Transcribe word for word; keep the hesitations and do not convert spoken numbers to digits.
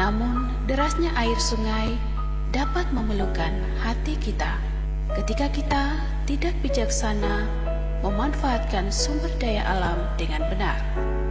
Namun, derasnya air sungai dapat memelukkan hati kita ketika kita tidak bijaksana memanfaatkan sumber daya alam dengan benar.